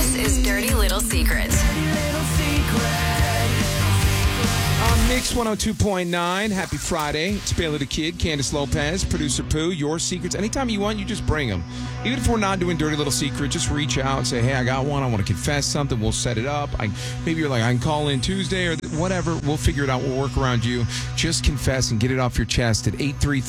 This is Dirty Little Secret. On Mix 102.9, happy Friday. It's Bailey the Kid, Candace Lopez, producer Pooh. Your secrets, anytime you want, you just bring them. Even if we're not doing Dirty Little Secret, just reach out and say, hey, I got one. I want to confess something. We'll set it up. Maybe you're like, I can call in Tuesday or whatever. We'll figure it out. We'll work around you. Just confess and get it off your chest at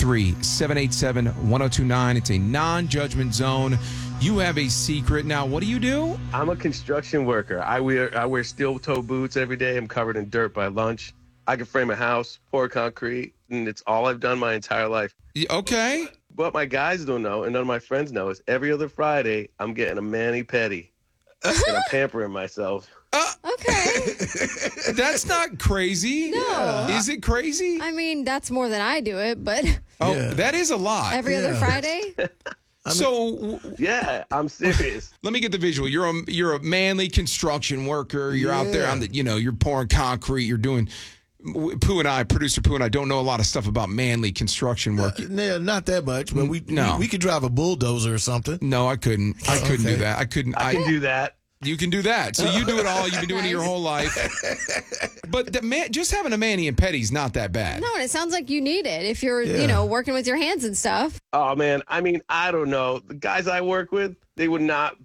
833-787-1029. It's a non-judgment zone. You have a secret. Now, what do you do? I'm a construction worker. I wear steel-toe boots every day. I'm covered in dirt by lunch. I can frame a house, pour concrete, and it's all I've done my entire life. Okay. What my guys don't know, and none of my friends know, is every other Friday, I'm getting a mani-pedi. And I'm pampering myself. Okay. That's not crazy. No. Is it crazy? I mean, that's more than I do it, but Oh, that is a lot. every other Friday? So Yeah, I'm serious. let me get the visual. You're a manly construction worker. You're out there on the, you're pouring concrete. You're doing. Producer Pooh and I don't know a lot of stuff about manly construction work. Yeah, not that much, but we could drive a bulldozer or something. No, I couldn't. I couldn't do that. I couldn't. I can do that. You can do that. So you do it all. You've been doing it your whole life. But just having a mani and petty is not that bad. No, and it sounds like you need it if you're, working with your hands and stuff. Oh, man. I mean, I don't know. The guys I work with, they would not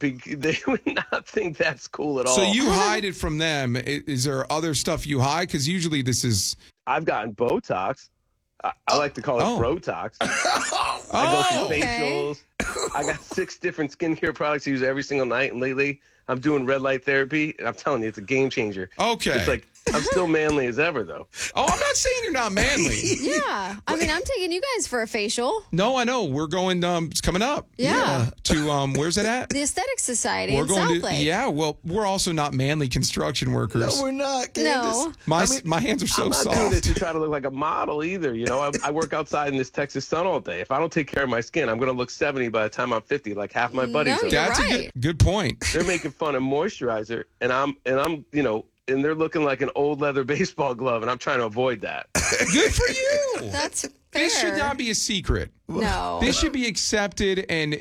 think that's cool at all. So you hide it from them. Is there other stuff you hide? Because usually this is... I've gotten Botox. I like to call it Brotox. I go through facials. I got 6 different skincare products I use every single night. And lately, I'm doing red light therapy. And I'm telling you, it's a game changer. Okay. It's like, I'm still manly as ever, though. Oh, I'm not saying you're not manly. Yeah. I mean, I'm taking you guys for a facial. No, I know. We're going, it's coming up. Yeah. To, where's it at? The Aesthetic Society We're in going South Lake. Yeah, well, we're also not manly construction workers. No, we're not, Candace. No. My hands are so I'm not soft. doing it to try to look like a model either. I work outside in this Texas sun all day. If I don't take care of my skin, I'm going to look 70 by the time I'm 50, like half my buddies. No, are. you're That's right. a good point. They're making fun of moisturizer, and I'm and they're looking like an old leather baseball glove, and I'm trying to avoid that. Good for you. That's fair. This should not be a secret. No. This should be accepted, and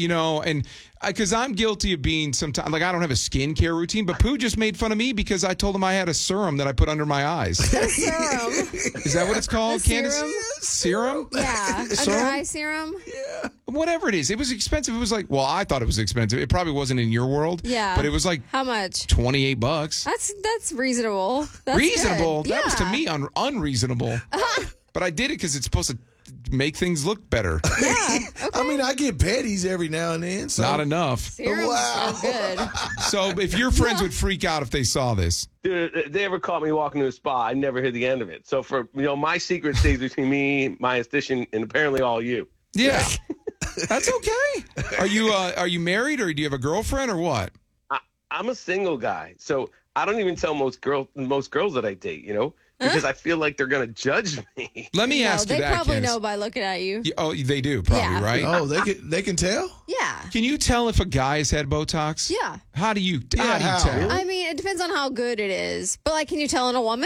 because I'm guilty of being sometimes like I don't have a skincare routine, but Pooh just made fun of me because I told him I had a serum that I put under my eyes. Serum. Is that what it's called, The Candace? serum? Serum? Yeah. A Serum? dry serum? Whatever it is. It was expensive. It was like, well, I thought it was expensive. It probably wasn't in your world. Yeah. But it was like How much? $28. That's reasonable. That's Reasonable? good. That was to Yeah. me unreasonable. But I did it because it's supposed to make things look better. Yeah. Okay. I mean, I get petties every now and then. So. Not enough. Serums Wow. are good. So if your friends would freak out if they saw this. Dude, if they ever caught me walking to a spa, I never hear the end of it. So for my secret stays between me, my esthetician, and apparently all you. Yeah. That's okay. Are you married or do you have a girlfriend or what? I'm a single guy, so I don't even tell most girls that I date, because I feel like they're gonna judge me. Let me ask you They that, probably Candace. know by looking at you. Oh, they do probably, Yeah. right? Oh, they can tell? Yeah. Can you tell if a guy has had Botox? Yeah. How do you how? tell? I mean, it depends on how good it is. But, can you tell in a woman?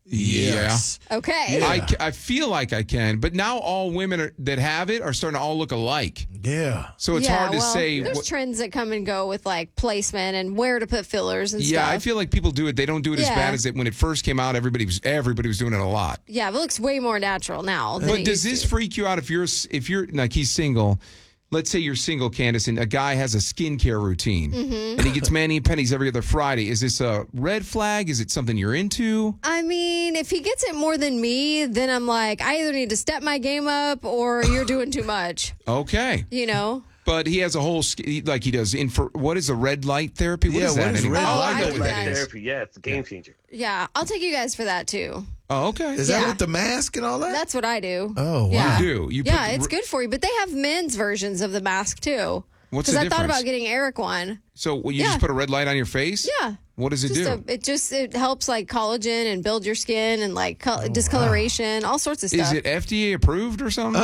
Yes. Okay. Yeah. I feel like I can, but now all women that have it are starting to all look alike. Yeah. So it's Yeah, hard to well, say. There's trends that come and go with, placement and where to put fillers and Yeah, stuff. I feel like people do it. They don't do it as Yeah. bad as it when it first came out. Everybody was doing it a lot. Yeah, but it looks way more natural now. Than But it does used this to. freak you out if you're like he's single? Let's say you're single, Candace, and a guy has a skincare routine, and he gets mani pennies every other Friday. Is this a red flag? Is it something you're into? I mean, if he gets it more than me, then I'm like, I either need to step my game up or you're doing too much. Okay. But he has a whole, like he does, what is a red light therapy? What Yeah, is what that? is anymore? red Oh, light? I Red do light that. therapy, yeah, it's a game changer. Yeah, I'll take you guys for that too. Oh, okay. Is that Yeah. with the mask and all that? That's what I do. Oh, wow. Yeah. You do? Yeah, it's good for you. But they have men's versions of the mask too. What's the Because I difference? thought about getting Eric one. So you Yeah. just put a red light on your face? Yeah. What does it do? It helps collagen and build your skin and discoloration, all sorts of stuff. Is it FDA approved or something?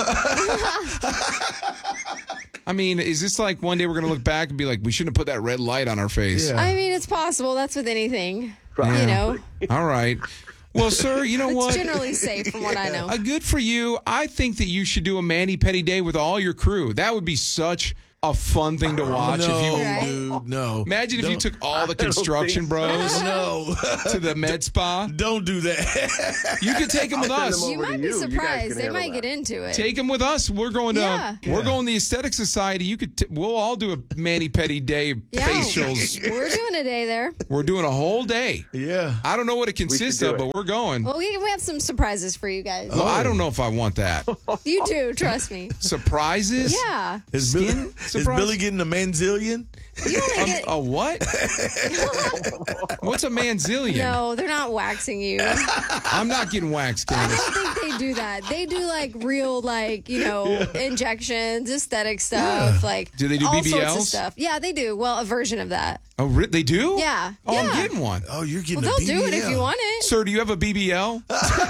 I mean, is this like one day we're going to look back and be like, we shouldn't have put that red light on our face? Yeah. I mean, it's possible. That's with anything. Right. You know, All right. Well, sir, you know it's what? generally safe from what I know. Good for you. I think that you should do a mani-pedi day with all your crew. That would be such a fun thing to watch. No. Imagine if you took all the construction bros to the med spa. Don't do that. You could take them with us. You might be surprised. They might get into it. Take them with us. We're going to we're going to the Aesthetic Society. We'll all do a mani-pedi day facials. We're doing a day there. We're doing a whole day. Yeah. I don't know what it consists of, but we're going. Well, we have some surprises for you guys. Well, I don't know if I want that. You do, trust me. Surprises? Yeah. Is Billy getting a manzillion? A what? What's a manzillion? No, they're not waxing you. I'm not getting waxed, I Candace. don't think they do that. They do like real, injections, aesthetic stuff. Like, do they do all BBLs? sorts of stuff. Yeah, they do. Well, a version of that. Oh, they do? Yeah. Oh, yeah. I'm getting one. Oh, you're getting Well, a BBL. they'll do it if you want it. Sir, do you have a BBL?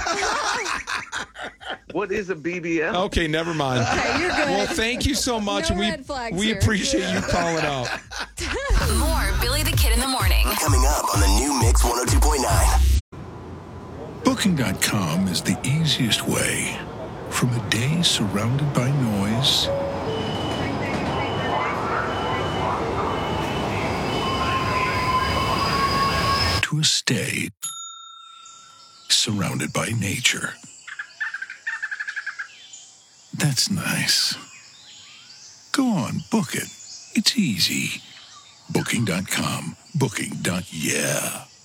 What is a BBL? Okay, never mind. Okay, you're good. Well, thank you so much. No and red flags we here. appreciate you calling out. More Billy the Kid in the Morning. Coming up on the new Mix 102.9. Booking.com is the easiest way from a day surrounded by noise to a stay surrounded by nature. That's nice. Go on, book it. It's easy. Booking.com. Booking.yeah.